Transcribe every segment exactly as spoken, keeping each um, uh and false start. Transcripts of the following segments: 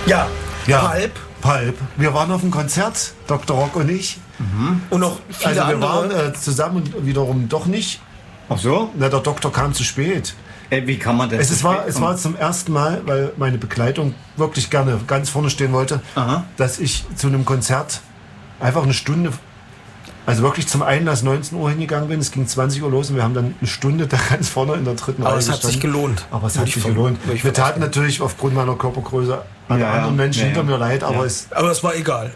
Ja, Ja. Pulp. Pulp. Wir waren auf dem Konzert, Doktor Rock und ich. Mhm. Und noch viele also wir andere. waren äh, zusammen und wiederum doch nicht. Ach so? Na, der Doktor kam zu spät. Äh, wie kann man das? Es, ist, war, es war zum ersten Mal, weil meine Begleitung wirklich gerne ganz vorne stehen wollte, Aha. dass ich zu einem Konzert einfach eine Stunde, also wirklich zum Einlass neunzehn Uhr hingegangen bin. Es ging zwanzig Uhr los und wir haben dann eine Stunde da ganz vorne in der dritten Aber Reihe es hat sich gestanden. gelohnt. Aber es Würde hat ich sich von- gelohnt. würde ich Wir von taten natürlich aufgrund meiner Körpergröße alle Ja, ja. anderen Menschen Ja, hinter ja. mir leid, aber Ja. es, Aber es war egal.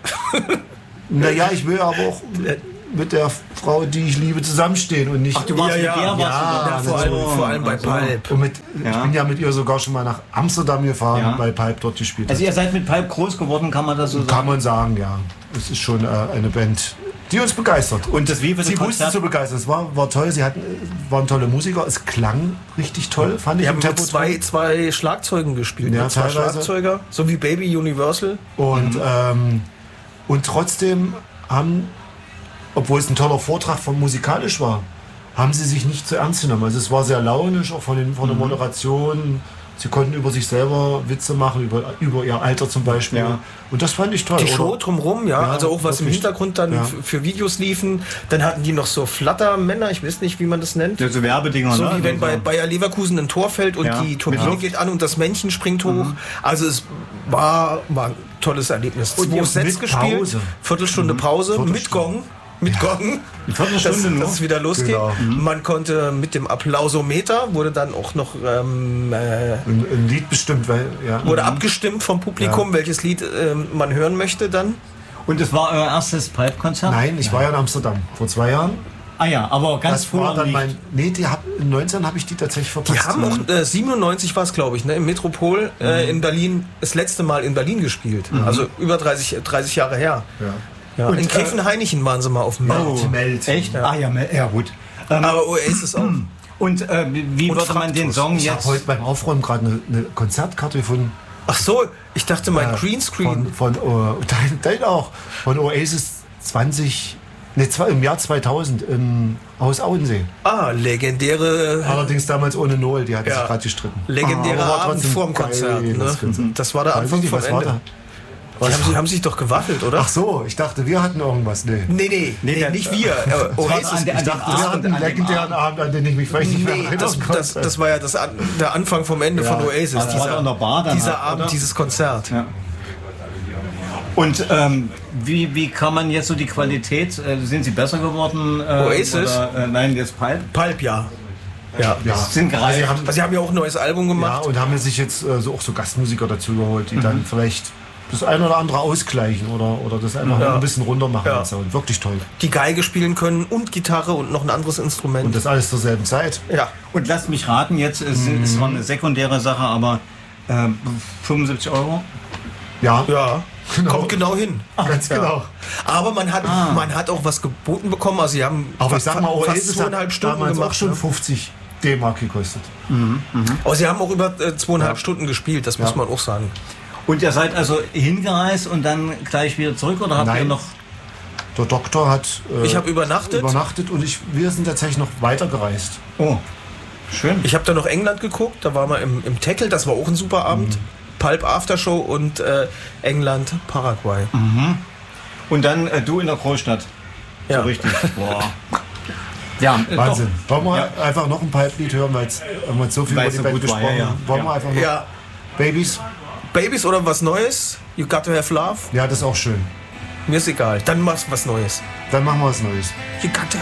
naja, ich will aber auch mit der Frau, die ich liebe, zusammenstehen und nicht. Ach, du warst Ja, mit ja, der, warst ja, du Ja, da? vor, Ach allem, so. vor allem bei Ach so. Pulp. Und mit, Ja. ich bin ja mit ihr sogar schon mal nach Amsterdam gefahren, Ja. weil Pipe dort gespielt Also hat. ihr seid mit Pulp groß geworden, kann man das so Kann sagen? man sagen, ja. Es ist schon äh, eine Band, die uns begeistert. Und das wievielte Sie wusste Konzert? zu begeistern. Es war, war toll, sie hatten, äh, waren tolle Musiker. Es klang richtig toll, fand ich. Wir im haben mit Tempo zwei, drin. zwei Schlagzeugen gespielt. Ja, mit zwei teilweise. Schlagzeuger, so wie Baby Universal. Und, ähm, und trotzdem haben, obwohl es ein toller Vortrag von musikalisch war, haben sie sich nicht zu ernst genommen. Also es war sehr launisch, auch von, den, von der Mhm. Moderation. Sie konnten über sich selber Witze machen, über, über ihr Alter zum Beispiel. Ja. Und das fand ich toll. Die oder? Show drumrum, ja, Ja, also auch was im wirklich. Hintergrund dann Ja. f- für Videos liefen. Dann hatten die noch so Flattermänner, ich weiß nicht, wie man das nennt. Ja, so Werbedinger, So ne? wie wenn bei Bayer Leverkusen ein Tor fällt und Ja, die mit Turbine Luft. geht an und das Männchen springt hoch. Also es war, war ein tolles Erlebnis. Und Zwei mit Sets gespielt, Pause. Viertelstunde Pause mit Gong. Mit Gong, Eine Viertelstunde dass, nur? dass es wieder losgeht. Genau. Man konnte mit dem Applausometer, wurde dann auch noch ähm, äh, Ein, ein Lied bestimmt, weil ja. wurde abgestimmt vom Publikum, welches Lied ähm, man hören möchte dann. Und es war euer erstes Pulp-Konzert? Nein, ich war ja in Amsterdam vor zwei Jahren. Ah ja, aber ganz Das früh war dann nicht. mein. Nee, die hab, in neunzehn habe ich die tatsächlich verpasst. Die haben auch äh, siebenundneunzig war es, glaube ich, ne, im Metropol äh, in Berlin das letzte Mal in Berlin gespielt. Also über dreißig, dreißig Jahre her. Ja. Ja. Und, in äh, Gräfenhainichen waren sie mal auf dem Meld. Oh, Meld. Echt? Ah ja, me- ja gut. Ähm, Aber Oasis auch. und äh, wie wie Und würde man den Fraktus. Song Ich habe jetzt... heute beim Aufräumen gerade eine, eine Konzertkarte gefunden. Ach so, ich dachte mein äh, Greenscreen. Von, von uh, dein, dein auch. Von Oasis zwanzig. Ne, zwei, im Jahr zweitausend im Haus Auensee. Ah, legendäre, Allerdings damals ohne Noel, die hatten Ja. sich gerade gestritten. legendärer Aber war Abend trotzdem vorm geil, Konzert. Ne? das Konzert. Das war der Weiß Anfang ich nicht, vom was war Ende. da? Die haben, sie- haben sich doch gewaffelt, oder? Ach so, ich dachte, wir hatten irgendwas. Nee. Nee, nee, nee, der- nicht wir. Äh, war Oasis. an der- an Ich dem dachte, wir Abend, hatten an einen dem legendären Abend, an den ich mich vielleicht nicht mehr Nee, erinnern das, konnte. das, das war ja das, An- der Anfang vom Ende Ja. von Oasis. Aber das war doch in der Bar dann dieser halt, Abend, oder? dieses Konzert. Ja. Und ähm, wie, wie kann man jetzt so die Qualität, äh, sind sie besser geworden? Äh, Oasis? Oder, äh, nein, jetzt Pulp? Pulp, ja. Ja. Ja. Sind Also, gereift. sie haben, Also sie haben ja auch ein neues Album ja, gemacht. und haben sich jetzt äh, so, auch so Gastmusiker dazu geholt, die Mhm. dann vielleicht das eine oder andere ausgleichen oder, oder das einfach Ja. ein bisschen runter machen. Ja. Den Sound. Wirklich toll. Die Geige spielen können und Gitarre und noch ein anderes Instrument. Und das alles zur selben Zeit. ja. Und lasst mich raten, jetzt ist es zwar eine sekundäre Sache, aber äh, fünfundsiebzig Euro? Ja, Ja. Genau. Kommt genau hin. ganz genau. Aber man hat, Ah. man hat auch was geboten bekommen. Also sie haben Aber ich sag mal, fast Oasis hat zweieinhalb Stunden damals gemacht. auch schon ne? fünfzig D-Mark gekostet. Aber sie haben auch über äh, zweieinhalb Ja. Stunden gespielt, das muss Ja. man auch sagen. Und ihr seid also hingereist und dann gleich wieder zurück oder habt ihr Nein. noch... Der Doktor hat äh, Ich habe übernachtet. übernachtet und ich, wir sind tatsächlich noch weitergereist. Oh, schön. Ich habe dann noch England geguckt, da waren wir im, im Tackle, das war auch ein super Abend. Mhm. Pulp Aftershow und äh, England, Paraguay. Und dann äh, du in der Großstadt. Ja. So richtig. Boah. Ja, äh, Wahnsinn. doch. Wollen wir Ja. einfach noch ein Pipe-Lied hören, weil es- haben wir jetzt so viel Weil über es die so Band gut war, gesprochen ja, ja. haben. Wollen Ja. wir einfach noch Ja, Babies? Babys oder was Neues? You got to have love? Ja, das ist auch schön. Mir ist egal. Dann machst du was Neues. Dann machen wir was Neues. You got to